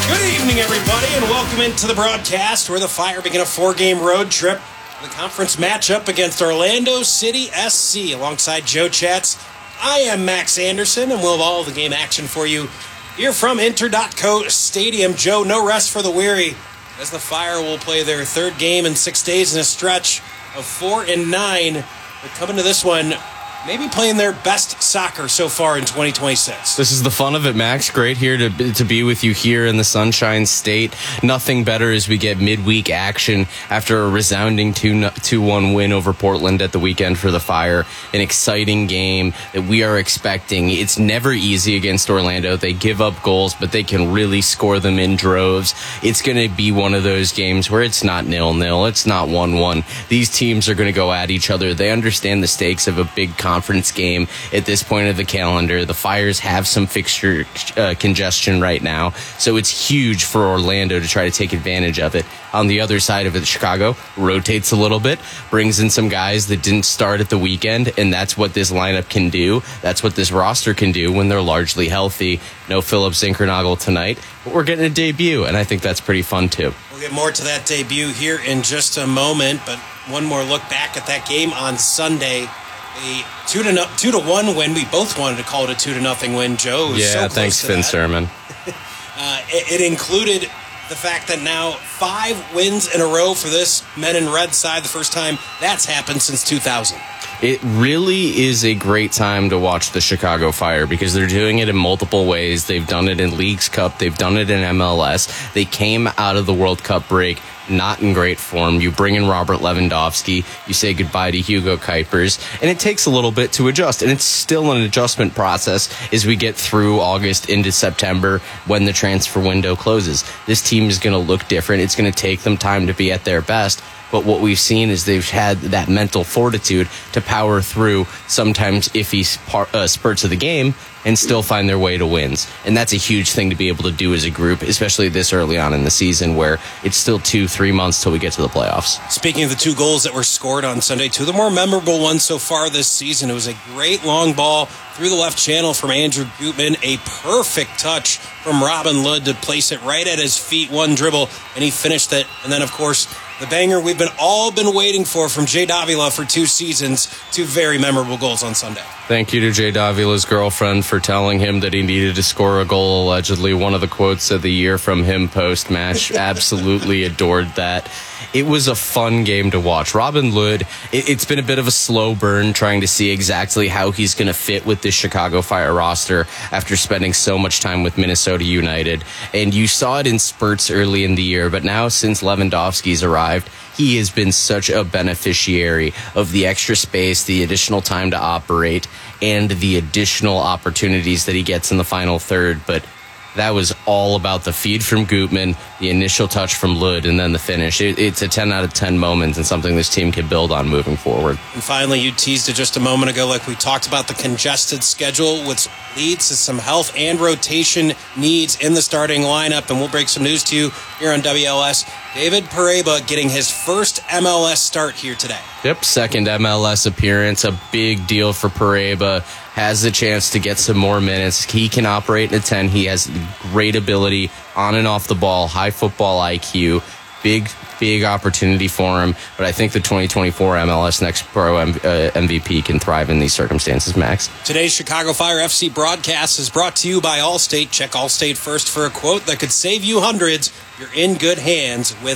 Good evening, everybody, and welcome into the broadcast where the Fire begin a 4-game road trip. The conference matchup against Orlando City SC. Alongside Joe Chats, I am Max Anderson, and we'll have all the game action for you here from Inter.co Stadium. Joe, no rest for the weary, as the Fire will play their third game in 6 days in a stretch of 4-9. But coming to this one, maybe playing their best soccer so far in 2026. This is the fun of it, Max. Great here to be with you here in the Sunshine State. Nothing better as we get midweek action after a resounding 2-1 win over Portland at the weekend for the Fire. An exciting game that we are expecting. It's never easy against Orlando. They give up goals, but they can really score them in droves. It's going to be one of those games where it's not 0-0. It's not 1-1. These teams are going to go at each other. They understand the stakes of a big conference game at this point of the calendar. The Fires have some fixture congestion right now, so it's huge for Orlando to try to take advantage of it. On the other side of it, Chicago rotates a little bit, brings in some guys that didn't start at the weekend, and that's what this lineup can do. That's what this roster can do when they're largely healthy. No Philip Zinkernagel tonight, but we're getting a debut, and I think that's pretty fun too. We'll get more to that debut here in just a moment, but one more look back at that game on Sunday. A 2-1 win. We both wanted to call it a 2-0 win, Joe. Yeah, thanks, Finn Sermon. It included the fact that now 5 wins in a row for this men in red side. The first time that's happened since 2000. It really is a great time to watch the Chicago Fire because they're doing it in multiple ways. They've done it in Leagues Cup. They've done it in MLS. They came out of the World Cup break not in great form. You bring in Robert Lewandowski. You say goodbye to Hugo Kuipers. And it takes a little bit to adjust. And it's still an adjustment process as we get through August into September when the transfer window closes. This team is going to look different. It's going to take them time to be at their best. But what we've seen is they've had that mental fortitude to power through sometimes iffy spurts of the game and still find their way to wins. And that's a huge thing to be able to do as a group, especially this early on in the season where it's still 2-3 months till we get to the playoffs. Speaking of the 2 goals that were scored on Sunday, 2 of the more memorable ones so far this season. It was a great long ball through the left channel from Andrew Gutman, a perfect touch from Robin Lod to place it right at his feet, one dribble, and he finished it. And then, of course, the banger we've all been waiting for from Jay Davila for 2 seasons. 2 very memorable goals on Sunday. Thank you to Jay Davila's girlfriend for telling him that he needed to score a goal, allegedly. One of the quotes of the year from him post-match. Absolutely adored that. It was a fun game to watch. Robin Lod, it's been a bit of a slow burn trying to see exactly how he's going to fit with this Chicago Fire roster after spending so much time with Minnesota United. And you saw it in spurts early in the year, but now since Lewandowski's arrived, he has been such a beneficiary of the extra space, the additional time to operate, and the additional opportunities that he gets in the final third. But that was all about the feed from Gutman, the initial touch from Lod, and then the finish. It's a 10 out of 10 moment and something this team can build on moving forward. And finally, you teased it just a moment ago, like we talked about the congested schedule, which leads to some health and rotation needs in the starting lineup. And we'll break some news to you here on WLS. David Pareba getting his first MLS start here today. Yep, second MLS appearance, a big deal for Pareba. Has the chance to get some more minutes. He can operate in a 10. He has great ability on and off the ball, high football IQ, big opportunity for him. But I think the 2024 MLS Next Pro MVP can thrive in these circumstances, Max. Today's Chicago Fire FC broadcast is brought to you by Allstate. Check Allstate first for a quote that could save you hundreds. You're in good hands with